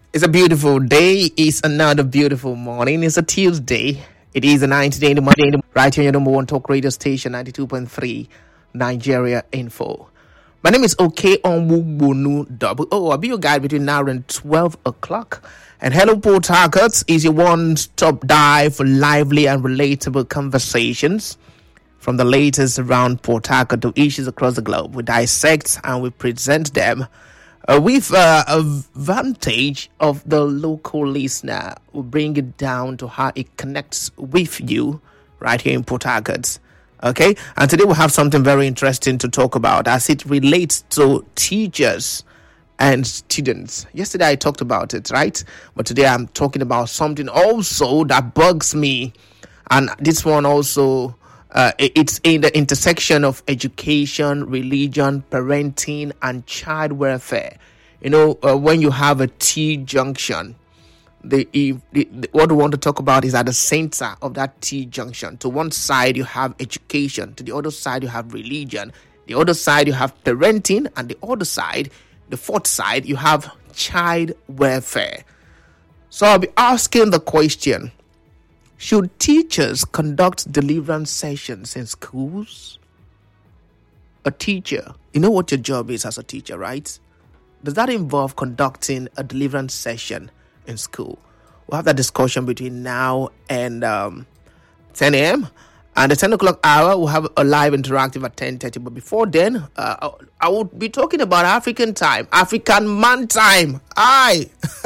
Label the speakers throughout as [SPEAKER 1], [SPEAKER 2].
[SPEAKER 1] It's a beautiful day. It's another beautiful morning. It's a Tuesday. It is a 90 day in the morning. Right here, your number one talk radio station, 92.3 Nigeria Info. My name is OK Onwugbonu Double. I'll be your guide between now and 12 o'clock. And Hello Port Harcourt is your one-stop dive for lively and relatable conversations. From the latest around Port Harcourt to issues across the globe, we dissect and we present them with a vantage of the local listener. We bring it down to how it connects with you right here in Port Harcourt. Okay, and today we have something very interesting to talk about as it relates to teachers and students. Yesterday I talked about it, right? But today I'm talking about something also that bugs me, and this one also. It's in the intersection of education, religion, parenting, and child welfare. When you have a T-junction, what we want to talk about is at the center of that T-junction. To one side, you have education. To the other side, you have religion. The other side, you have parenting. And the other side, the fourth side, you have child welfare. So I'll be asking the question, should teachers conduct deliverance sessions in schools? A teacher, you know what your job is as a teacher, right? Does that involve conducting a deliverance session in school? We'll have that discussion between now and 10 a.m. And the 10 o'clock hour, we'll have a live interactive at 10:30. But before then, I will be talking about African time, African man time. Aye.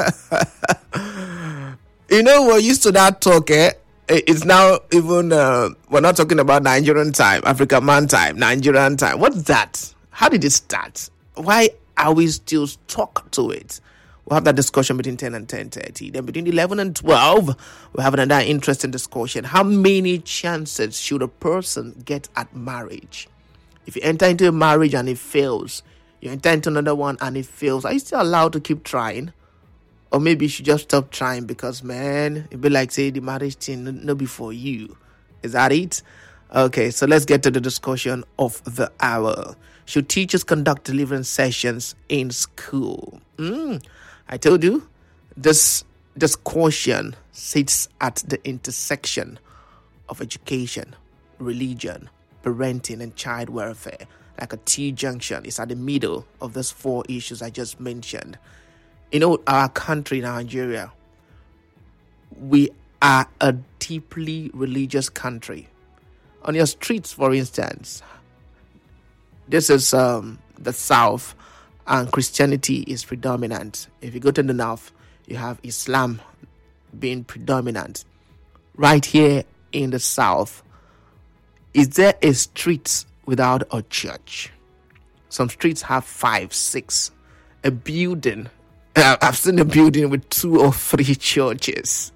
[SPEAKER 1] We're used to that talk, eh? It's now even, we're not talking about Nigerian time, African man time, Nigerian time. What's that? How did it start? Why are we still stuck to it? We'll have that discussion between 10 and 10:30. Then between 11 and 12, we'll have another interesting discussion. How many chances should a person get at marriage? If you enter into a marriage and it fails, you enter into another one and it fails, are you still allowed to keep trying? Or maybe you should just stop trying because, man, it'd be like, say, the marriage thing, no be for you. Is that it? Okay, so let's get to the discussion of the hour. Should teachers conduct deliverance sessions in school? I told you, this discussion sits at the intersection of education, religion, parenting, and child welfare. Like a T-junction. It's at the middle of those four issues I just mentioned. Our country, Nigeria, we are a deeply religious country. On your streets, for instance, this is the South, and Christianity is predominant. If you go to the North, you have Islam being predominant. Right here in the South, is there a street without a church? Some streets have 5, 6. A building. I've seen a building with 2 or 3 churches.